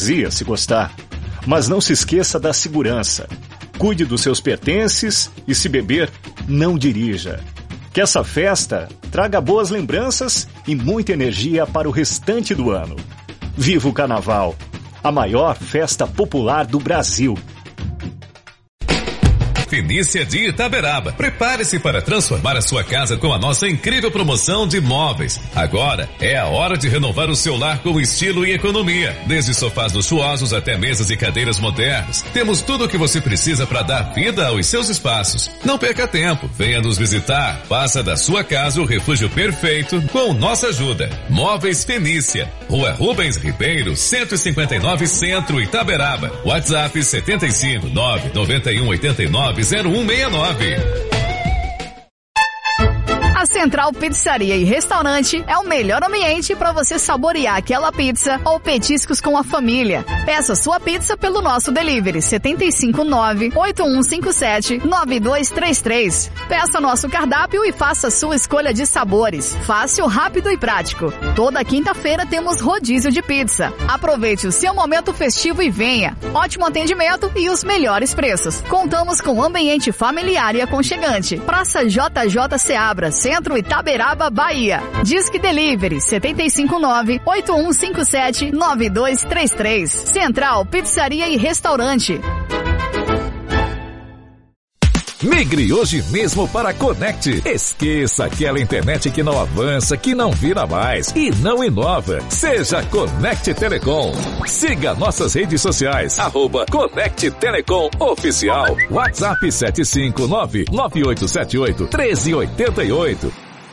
cortesia, se gostar. Mas não se esqueça da segurança. Cuide dos seus pertences e, se beber, não dirija. Que essa festa traga boas lembranças e muita energia para o restante do ano. Viva o Carnaval, a maior festa popular do Brasil. Fenícia de Itaberaba. Prepare-se para transformar a sua casa com a nossa incrível promoção de móveis. Agora é a hora de renovar o seu lar com estilo e economia. Desde sofás luxuosos até mesas e cadeiras modernas. Temos tudo o que você precisa para dar vida aos seus espaços. Não perca tempo. Venha nos visitar. Faça da sua casa o refúgio perfeito com nossa ajuda. Móveis Fenícia. Rua Rubens Ribeiro, 159 Centro, Itaberaba. WhatsApp 75 991 89 0169. A Central Pizzaria e Restaurante é o melhor ambiente para você saborear aquela pizza ou petiscos com a família. Peça sua pizza pelo nosso delivery 759-8157-9233. Peça nosso cardápio e faça sua escolha de sabores. Fácil, rápido e prático. Toda quinta-feira temos rodízio de pizza. Aproveite o seu momento festivo e venha. Ótimo atendimento e os melhores preços. Contamos com ambiente familiar e aconchegante. Praça JJ Seabra, Centro, Itaberaba, Bahia. Disque Delivery 759-8157-9233. Central Pizzaria e Restaurante. Migre hoje mesmo para a Conect. Esqueça aquela internet que não avança, que não vira mais e não inova. Seja Conect Telecom. Siga nossas redes sociais, @Conect Telecom Oficial. WhatsApp 759-9878-1388.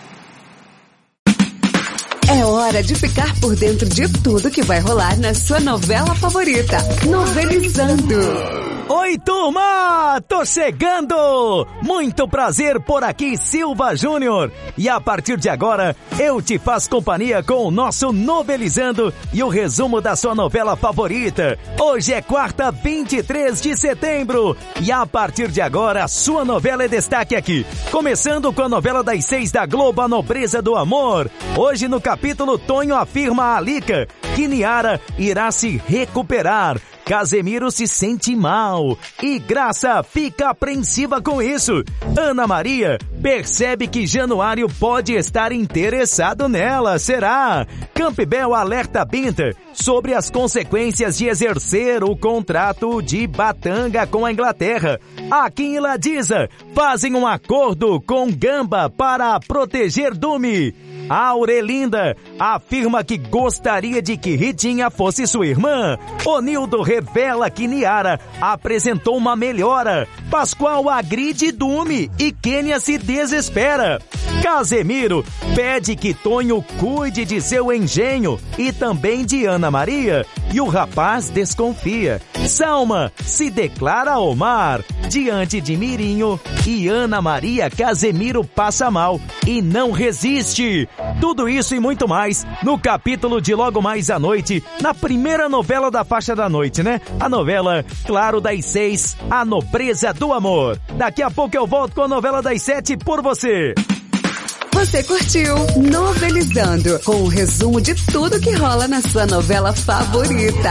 É hora de ficar por dentro de tudo que vai rolar na sua novela favorita. Novelizando. Oi, turma! Tô chegando! Muito prazer por aqui, Silva Júnior. E a partir de agora, eu te faço companhia com o nosso Novelizando e o resumo da sua novela favorita. Hoje é quarta, 23 de setembro. E a partir de agora, a sua novela é destaque aqui. Começando com a novela das 6 da Globo, A Nobreza do Amor. Hoje no capítulo, Tonho afirma a Alica que Niara irá se recuperar. Casemiro se sente mal e Graça fica apreensiva com isso. Ana Maria percebe que Januário pode estar interessado nela, será? Campbell alerta Binta sobre as consequências de exercer o contrato de Batanga com a Inglaterra. Akin e Ladisa fazem um acordo com Gamba para proteger Dumi. A Aurelinda afirma que gostaria de que Ritinha fosse sua irmã. Onildo revela que Niara apresentou uma melhora. Pascoal agride Dumi e Kênia se desespera. Casemiro pede que Tonho cuide de seu engenho e também de Ana Maria. E o rapaz desconfia. Salma se declara ao mar. Diante de Mirinho e Ana Maria, Casemiro passa mal e não resiste. Tudo isso e muito mais no capítulo de logo mais à noite, na primeira novela da faixa da noite, né? A novela, claro, das 6, A Nobreza do Amor. Daqui a pouco eu volto com a novela das 7 por você. Você curtiu Novelizando, com o resumo de tudo que rola na sua novela favorita.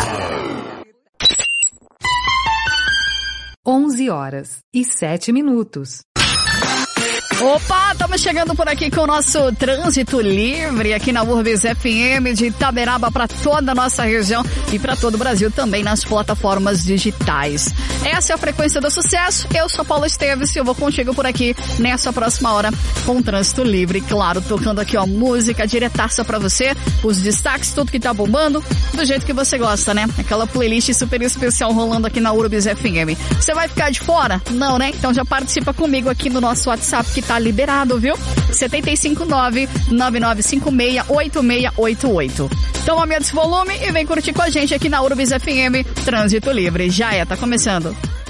11h07. Opa, estamos chegando por aqui com o nosso Trânsito Livre aqui na Urbis FM de Itaberaba para toda a nossa região e para todo o Brasil também nas plataformas digitais. Essa é a Frequência do Sucesso. Eu sou Paula Esteves e eu vou contigo por aqui nessa próxima hora com o Trânsito Livre. Claro, tocando aqui ó, música diretaça para você, os destaques, tudo que tá bombando, do jeito que você gosta, né? Aquela playlist super especial rolando aqui na Urbis FM. Você vai ficar de fora? Não, né? Então já participa comigo aqui no nosso WhatsApp que tá liberado, viu? 759-9956-8688. Então aumenta esse volume e vem curtir com a gente aqui na Urbis FM. Trânsito Livre. Já tá começando.